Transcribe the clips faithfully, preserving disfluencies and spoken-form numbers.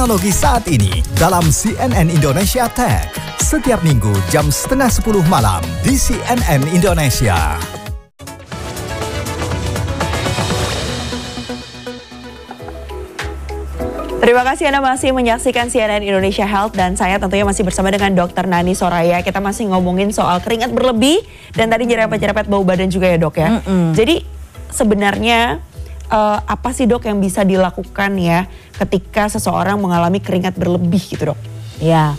teknologi saat ini dalam C N N Indonesia Tech. Setiap minggu jam setengah sepuluh malam di C N N Indonesia. Terima kasih Anda masih menyaksikan C N N Indonesia Health dan saya tentunya masih bersama dengan dokter Nani Soraya. Kita masih ngomongin soal keringat berlebih dan tadi nyerempet-nyerempet bau badan juga ya dok ya. Mm-mm. Jadi sebenarnya uh, apa sih dok yang bisa dilakukan ya ketika seseorang mengalami keringat berlebih gitu dok? Ya,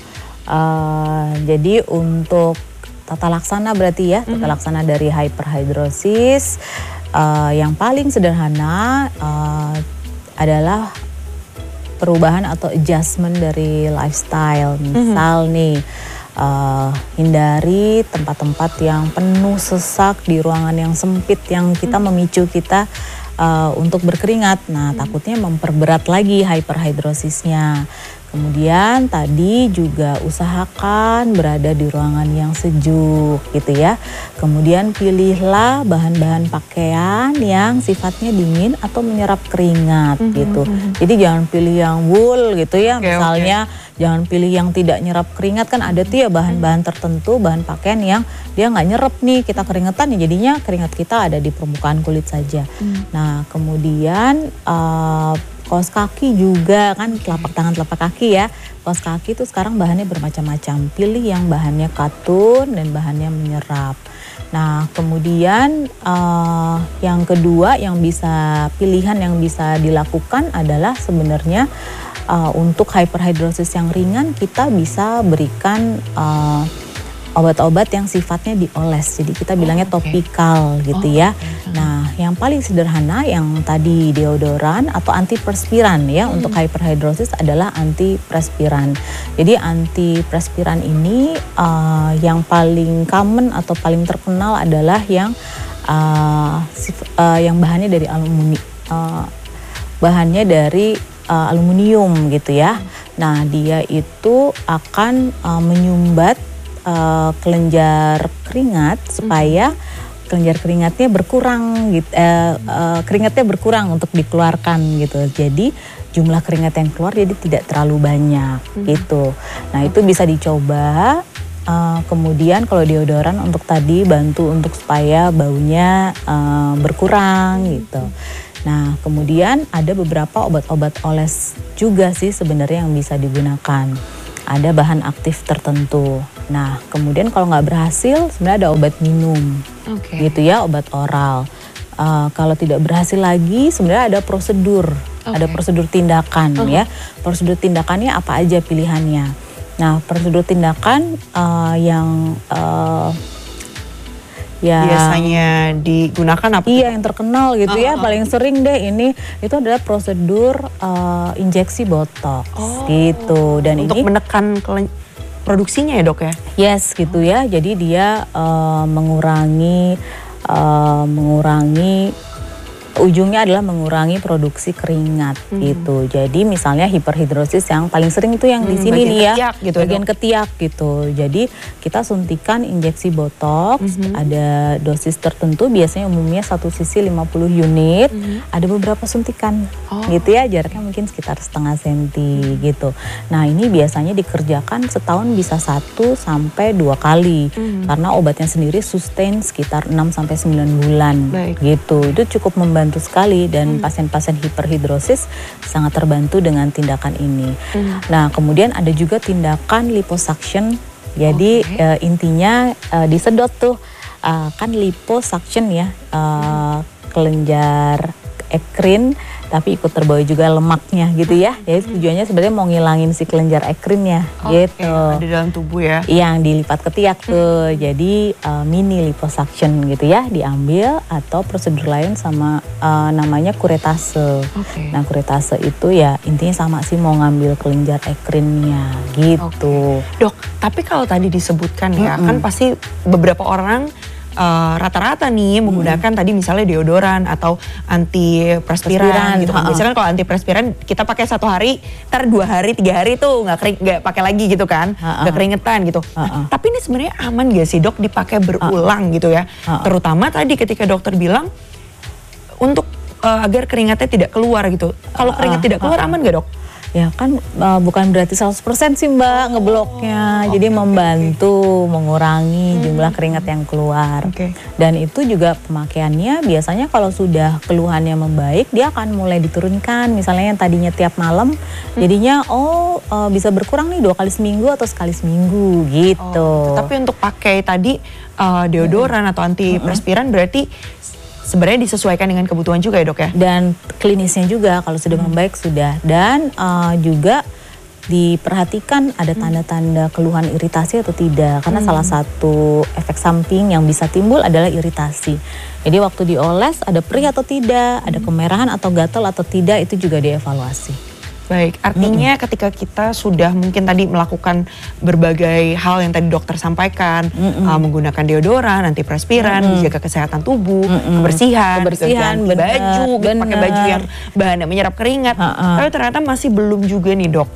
uh, jadi untuk tata laksana berarti ya, tata mm-hmm. laksana dari hyperhidrosis uh, yang paling sederhana uh, adalah perubahan atau adjustment dari lifestyle. Misal mm-hmm. nih uh, hindari tempat-tempat yang penuh sesak di ruangan yang sempit yang kita mm-hmm. memicu kita uh, untuk berkeringat. Nah mm-hmm. takutnya memperberat lagi hyperhidrosisnya. Kemudian tadi juga usahakan berada di ruangan yang sejuk gitu ya. Kemudian pilihlah bahan-bahan pakaian yang sifatnya dingin atau menyerap keringat mm-hmm. gitu. Jadi jangan pilih yang wool gitu ya. Okay, misalnya okay. jangan pilih yang tidak nyerap keringat, kan ada tuh ya bahan-bahan tertentu, bahan pakaian yang dia nggak nyerap nih kita keringetan ya, jadinya keringat kita ada di permukaan kulit saja. Mm. Nah kemudian uh, kaos kaki juga kan, telapak tangan telapak kaki ya. Kaos kaki itu sekarang bahannya bermacam-macam. Pilih yang bahannya katun dan bahannya menyerap. Nah kemudian uh, yang kedua yang bisa pilihan yang bisa dilakukan adalah sebenarnya uh, untuk hyperhidrosis yang ringan kita bisa berikan uh, obat-obat yang sifatnya dioles, jadi kita bilangnya oh, okay. topikal gitu oh, ya. Okay. Nah, yang paling sederhana yang tadi deodoran atau antiperspiran ya hmm. untuk hyperhidrosis adalah antiperspiran. Jadi antiperspiran ini uh, yang paling common atau paling terkenal adalah yang uh, uh, yang bahannya dari aluminium, uh, bahannya dari uh, aluminium gitu ya. Hmm. Nah, dia itu akan uh, menyumbat Uh, kelenjar keringat supaya mm. kelenjar keringatnya berkurang gitu, uh, uh, keringatnya berkurang untuk dikeluarkan gitu. Jadi jumlah keringat yang keluar jadi tidak terlalu banyak mm. gitu. Nah itu bisa dicoba. Uh, kemudian kalau deodoran untuk tadi bantu untuk supaya baunya uh, berkurang gitu. Nah kemudian ada beberapa obat-obat oles juga sih sebenarnya yang bisa digunakan. Ada bahan aktif tertentu. Nah, kemudian kalau nggak berhasil, sebenarnya ada obat minum, okay. gitu ya, obat oral. Uh, kalau tidak berhasil lagi, sebenarnya ada prosedur, okay. ada prosedur tindakan uh-huh. ya. Prosedur tindakannya apa aja pilihannya. Nah, prosedur tindakan uh, yang uh, ya biasanya digunakan apa? Iya yang terkenal gitu oh, ya, oh. paling sering deh ini itu adalah prosedur uh, injeksi botox oh, gitu. Dan untuk ini menekan produksinya ya dok ya? Yes gitu ya, jadi dia uh, mengurangi uh, mengurangi ujungnya adalah mengurangi produksi keringat hmm. gitu. Jadi misalnya hiperhidrosis yang paling sering itu yang hmm, di sini nih ya, ketiak gitu, bagian dok. Ketiak gitu. Jadi kita suntikan injeksi botox, hmm. ada dosis tertentu, biasanya umumnya satu sisi lima puluh unit, hmm. ada beberapa suntikan oh. gitu ya, jaraknya mungkin sekitar setengah senti gitu. Nah ini biasanya dikerjakan setahun bisa satu sampai dua kali, hmm. karena obatnya sendiri sustain sekitar enam sampai sembilan bulan. Baik. Gitu. Itu cukup membantu Bantu sekali dan hmm. pasien-pasien hiperhidrosis sangat terbantu dengan tindakan ini. Hmm. Nah, kemudian ada juga tindakan liposuction. Jadi okay. uh, intinya uh, disedot tuh uh, kan liposuction ya, uh, kelenjar ekrin tapi ikut terbawa juga lemaknya gitu ya. Jadi tujuannya sebenarnya mau ngilangin si kelenjar ekrinnya okay, gitu. Ada di dalam tubuh ya. Yang dilipat ketiak tuh. Hmm. Jadi uh, mini liposuction gitu ya, diambil atau prosedur lain sama uh, namanya kuretase. Okay. Nah, kuretase itu ya intinya sama sih, mau ngambil kelenjar ekrinnya gitu. Okay. Dok, tapi kalau tadi disebutkan ya, mm-hmm. kan pasti beberapa orang Uh, rata-rata nih menggunakan hmm. tadi misalnya deodoran atau antiperspiran gitu kan. Biasanya kan kalau antiperspiran kita pakai satu hari, ntar dua hari, tiga hari tuh nggak kering, nggak pakai lagi gitu kan, nggak keringetan gitu. Nah, tapi ini sebenarnya aman gak sih dok dipakai berulang gitu ya? Terutama tadi ketika dokter bilang untuk uh, agar keringatnya tidak keluar gitu. Kalau keringat tidak keluar aman gak dok? Ya kan uh, bukan berarti seratus persen sih Mbak oh, ngebloknya. Jadi okay, membantu okay. mengurangi hmm. jumlah keringat yang keluar. Okay. Dan itu juga pemakaiannya biasanya kalau sudah keluhannya membaik dia akan mulai diturunkan. Misalnya yang tadinya tiap malam hmm. jadinya oh uh, bisa berkurang nih dua kali seminggu atau sekali seminggu gitu. Oh, tapi untuk pakai tadi uh, deodoran hmm. atau antiperspiran hmm. berarti sebenarnya disesuaikan dengan kebutuhan juga ya dok ya? Dan klinisnya juga kalau sudah hmm. membaik sudah. Dan uh, juga diperhatikan ada tanda-tanda keluhan iritasi atau tidak. Karena hmm. salah satu efek samping yang bisa timbul adalah iritasi. Jadi waktu dioles ada perih atau tidak, ada kemerahan atau gatal atau tidak, itu juga dievaluasi. Baik, artinya mm-hmm. ketika kita sudah mungkin tadi melakukan berbagai hal yang tadi dokter sampaikan, mm-hmm. uh, menggunakan deodoran, antiperspiran, mm-hmm. menjaga kesehatan tubuh, mm-hmm. kebersihan, kebersihan ganti bener, baju, gitu, pakai baju yang bahannya menyerap keringat. Ha-ha. Tapi ternyata masih belum juga nih dok.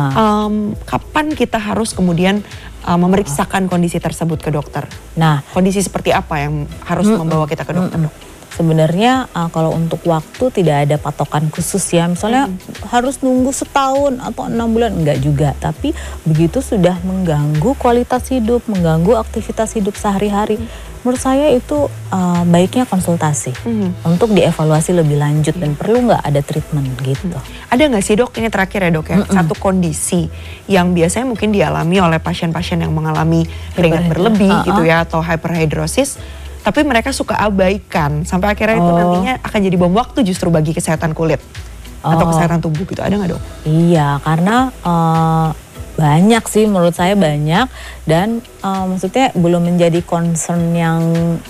Um, kapan kita harus kemudian uh, memeriksakan kondisi tersebut ke dokter? Nah, kondisi seperti apa yang harus mm-hmm. membawa kita ke dokter mm-hmm. dok? Sebenarnya uh, kalau untuk waktu tidak ada patokan khusus ya, misalnya hmm. harus nunggu setahun atau enam bulan, enggak juga. Tapi begitu sudah mengganggu kualitas hidup, mengganggu aktivitas hidup sehari-hari, hmm. menurut saya itu uh, baiknya konsultasi hmm. untuk dievaluasi lebih lanjut hmm. dan perlu nggak ada treatment gitu. Hmm. Ada nggak sih dok, ini terakhir ya dok ya, hmm. satu kondisi yang biasanya mungkin dialami oleh pasien-pasien yang mengalami keringat berlebih uh-uh. gitu ya, atau hyperhidrosis, tapi mereka suka abaikan sampai akhirnya oh. itu nantinya akan jadi bom waktu justru bagi kesehatan kulit oh. atau kesehatan tubuh gitu. Ada nggak dok? Iya, karena uh, banyak sih menurut saya banyak, dan uh, maksudnya belum menjadi concern yang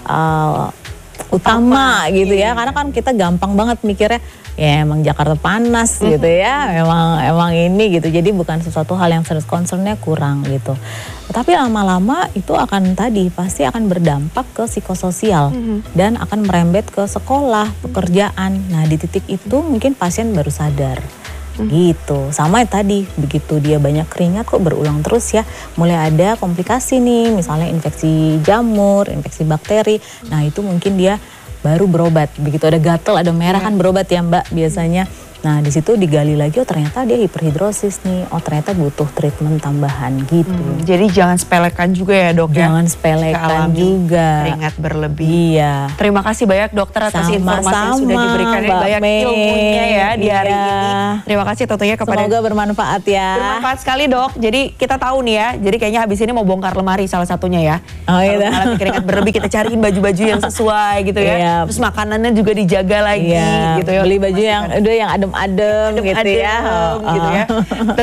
uh, utama, utama gitu ya. Karena kan kita gampang banget mikirnya ya emang Jakarta panas mm-hmm. gitu ya, emang emang ini gitu. Jadi bukan sesuatu hal yang serius, concernnya kurang gitu. Tapi lama-lama itu akan tadi pasti akan berdampak ke psikososial mm-hmm. dan akan merembet ke sekolah, pekerjaan. Nah di titik itu mungkin pasien baru sadar. Hmm. Gitu, sama tadi begitu dia banyak keringat kok berulang terus ya, mulai ada komplikasi nih, misalnya infeksi jamur, infeksi bakteri. Nah itu mungkin dia baru berobat, begitu ada gatal, ada merah kan berobat ya Mbak biasanya. Nah di situ digali lagi, oh ternyata dia hiperhidrosis nih, oh ternyata butuh treatment tambahan gitu. Hmm, jadi jangan sepelekan juga ya dok ya. Jangan sepelekan juga. Keringat berlebih. Iya. Terima kasih banyak dokter atas sama, informasi yang sudah diberikan, Mbak banyak Mei. ilmunya ya di hari iya. ini. Terima kasih tentunya kepada. Semoga bermanfaat ya. Bermanfaat sekali dok. Jadi kita tahu nih ya. Jadi kayaknya habis ini mau bongkar lemari salah satunya ya. Oh iya. Kalau keringat berlebih kita cariin baju-baju yang sesuai gitu ya. Iya. Terus makanannya juga dijaga lagi iya. gitu ya. Beli baju yang udah yang adem-adem gitu adem, ya. gitu ya.